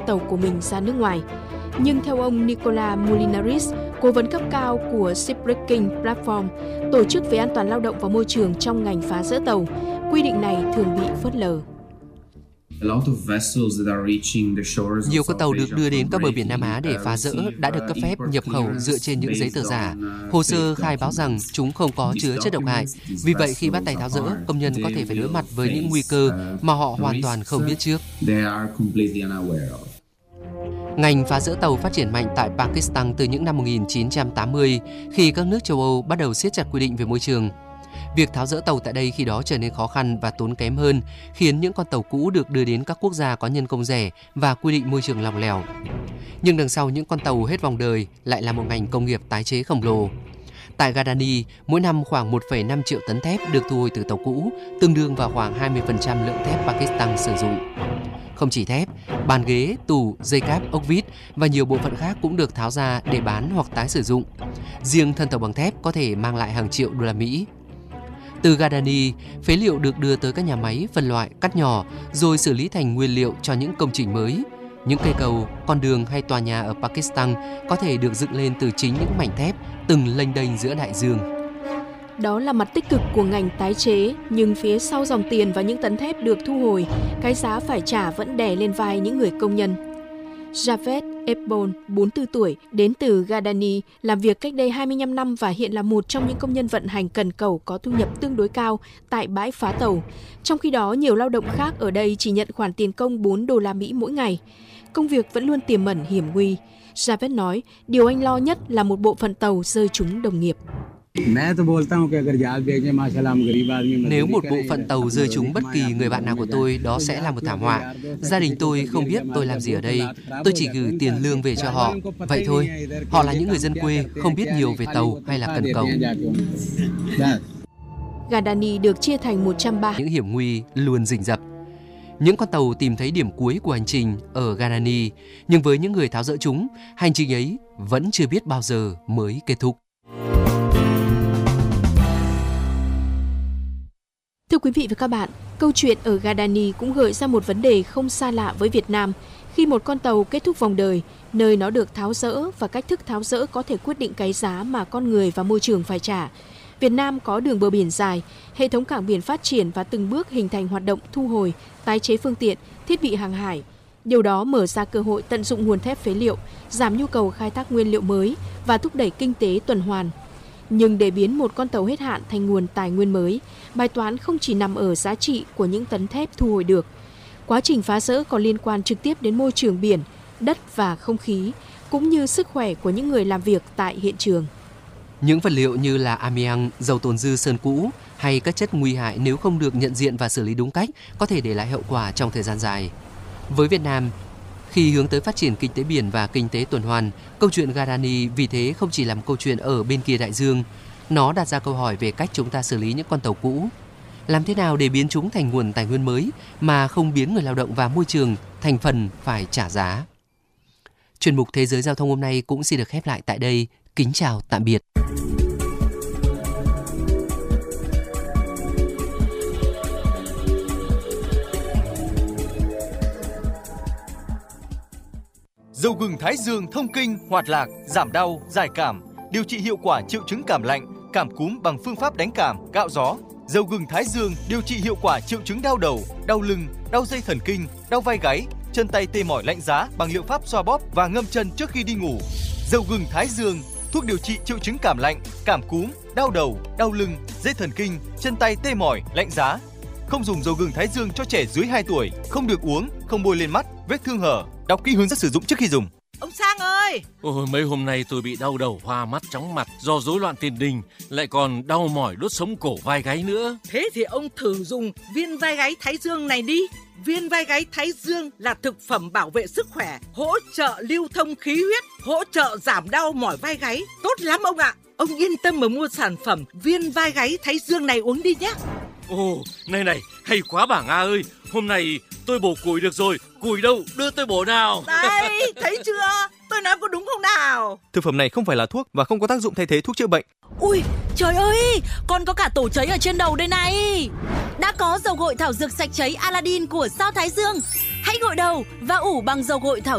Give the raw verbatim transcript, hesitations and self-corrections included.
tàu của mình ra nước ngoài. Nhưng theo ông Nicola Molinaris, cố vấn cấp cao của Shipbreaking Platform, tổ chức về an toàn lao động và môi trường trong ngành phá dỡ tàu, quy định này thường bị phớt lờ. Nhiều con tàu được đưa đến các bờ biển Nam Á để phá rỡ đã được cấp phép nhập khẩu dựa trên những giấy tờ giả. Hồ sơ khai báo rằng chúng không có chứa chất độc hại. Vì vậy, khi bắt tay tháo rỡ, công nhân có thể phải đối mặt với những nguy cơ mà họ hoàn toàn không biết trước. Ngành phá rỡ tàu phát triển mạnh tại Pakistan từ những năm một nghìn chín trăm tám mươi, khi các nước châu Âu bắt đầu siết chặt quy định về môi trường. Việc tháo rỡ tàu tại đây khi đó trở nên khó khăn và tốn kém hơn, khiến những con tàu cũ được đưa đến các quốc gia có nhân công rẻ và quy định môi trường lỏng lẻo. Nhưng đằng sau những con tàu hết vòng đời lại là một ngành công nghiệp tái chế khổng lồ. Tại Gadani, mỗi năm khoảng một phẩy năm triệu tấn thép được thu hồi từ tàu cũ, tương đương vào khoảng hai mươi phần trăm lượng thép Pakistan sử dụng. Không chỉ thép, bàn ghế, tủ, dây cáp, ốc vít và nhiều bộ phận khác cũng được tháo ra để bán hoặc tái sử dụng. Riêng thân tàu bằng thép có thể mang lại hàng triệu đô la Mỹ. Từ Gadani, phế liệu được đưa tới các nhà máy phân loại, cắt nhỏ, rồi xử lý thành nguyên liệu cho những công trình mới. Những cây cầu, con đường hay tòa nhà ở Pakistan có thể được dựng lên từ chính những mảnh thép từng lênh đênh giữa đại dương. Đó là mặt tích cực của ngành tái chế, nhưng phía sau dòng tiền và những tấn thép được thu hồi, cái giá phải trả vẫn đè lên vai những người công nhân. Javed Ebon, bốn mươi tư tuổi, đến từ Gadani, làm việc cách đây hai mươi lăm năm và hiện là một trong những công nhân vận hành cần cẩu có thu nhập tương đối cao tại bãi phá tàu. Trong khi đó, nhiều lao động khác ở đây chỉ nhận khoản tiền công bốn đô la Mỹ mỗi ngày. Công việc vẫn luôn tiềm ẩn hiểm nguy. Javed nói, điều anh lo nhất là một bộ phận tàu rơi trúng đồng nghiệp. Nếu một bộ phận tàu rơi trúng bất kỳ người bạn nào của tôi, đó sẽ là một thảm họa. Gia đình tôi không biết tôi làm gì ở đây. Tôi chỉ gửi tiền lương về cho họ. Vậy thôi. Họ là những người dân quê, không biết nhiều về tàu hay là cần cầu. Gadani được chia thành một trăm ba mươi những hiểm nguy luôn rình rập. Những con tàu tìm thấy điểm cuối của hành trình ở Gadani, nhưng với những người tháo dỡ chúng, hành trình ấy vẫn chưa biết bao giờ mới kết thúc. Thưa quý vị và các bạn, câu chuyện ở Gadani cũng gợi ra một vấn đề không xa lạ với Việt Nam. Khi một con tàu kết thúc vòng đời, nơi nó được tháo dỡ và cách thức tháo dỡ có thể quyết định cái giá mà con người và môi trường phải trả. Việt Nam có đường bờ biển dài, hệ thống cảng biển phát triển và từng bước hình thành hoạt động thu hồi, tái chế phương tiện, thiết bị hàng hải. Điều đó mở ra cơ hội tận dụng nguồn thép phế liệu, giảm nhu cầu khai thác nguyên liệu mới và thúc đẩy kinh tế tuần hoàn. Nhưng để biến một con tàu hết hạn thành nguồn tài nguyên mới, bài toán không chỉ nằm ở giá trị của những tấn thép thu hồi được. Quá trình phá rỡ còn liên quan trực tiếp đến môi trường biển, đất và không khí, cũng như sức khỏe của những người làm việc tại hiện trường. Những vật liệu như là amiang, dầu tồn dư sơn cũ hay các chất nguy hại nếu không được nhận diện và xử lý đúng cách có thể để lại hậu quả trong thời gian dài. Với Việt Nam, khi hướng tới phát triển kinh tế biển và kinh tế tuần hoàn, câu chuyện Gadani vì thế không chỉ là một câu chuyện ở bên kia đại dương. Nó đặt ra câu hỏi về cách chúng ta xử lý những con tàu cũ. Làm thế nào để biến chúng thành nguồn tài nguyên mới mà không biến người lao động và môi trường thành phần phải trả giá? Chuyên mục Thế giới Giao thông hôm nay cũng xin được khép lại tại đây. Kính chào tạm biệt. Dầu gừng Thái Dương thông kinh, hoạt lạc, giảm đau, giải cảm, điều trị hiệu quả triệu chứng cảm lạnh, cảm cúm bằng phương pháp đánh cảm, gạo gió. Dầu gừng Thái Dương điều trị hiệu quả triệu chứng đau đầu, đau lưng, đau dây thần kinh, đau vai gáy, chân tay tê mỏi lạnh giá bằng liệu pháp xoa bóp và ngâm chân trước khi đi ngủ. Dầu gừng Thái Dương, thuốc điều trị triệu chứng cảm lạnh, cảm cúm, đau đầu, đau lưng, dây thần kinh, chân tay tê mỏi, lạnh giá. Không dùng dầu gừng Thái Dương cho trẻ dưới hai tuổi, không được uống, không bôi lên mắt, vết thương hở. Đọc kỹ hướng dẫn sử dụng trước khi dùng. Ông Sang ơi! Ôi, mấy hôm nay tôi bị đau đầu, hoa mắt, chóng mặt do rối loạn tiền đình, lại còn đau mỏi đốt sống cổ vai gáy nữa. Thế thì ông thử dùng viên vai gáy Thái Dương này đi. Viên vai gáy Thái Dương là thực phẩm bảo vệ sức khỏe, hỗ trợ lưu thông khí huyết, hỗ trợ giảm đau mỏi vai gáy. Tốt lắm ông ạ! Ông yên tâm mà mua sản phẩm viên vai gáy Thái Dương này uống đi nhé. Ồ, này này, hay quá bà Nga ơi. Hôm nay tôi bổ củi được rồi. Củi đâu, đưa tôi bổ nào. Đây, thấy chưa? Tôi nói có đúng không nào? Thực phẩm này không phải là thuốc và không có tác dụng thay thế thuốc chữa bệnh. Ui, trời ơi, còn có cả tổ cháy ở trên đầu đây này. Đã có dầu gội thảo dược sạch cháy Aladdin của Sao Thái Dương. Hãy gội đầu và ủ bằng dầu gội thảo